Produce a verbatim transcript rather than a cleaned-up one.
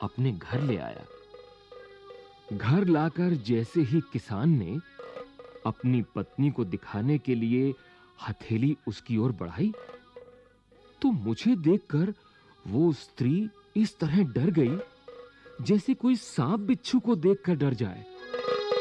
अपने घर ले आया। घर लाकर जैसे ही किसान ने अपनी पत्नी को दिखाने के लिए हथेली उसकी ओर बढ़ाई, तो मुझे देखकर वो स्त्री इस तरह डर गई जैसे कोई सांप बिच्छू को देखकर डर जाए।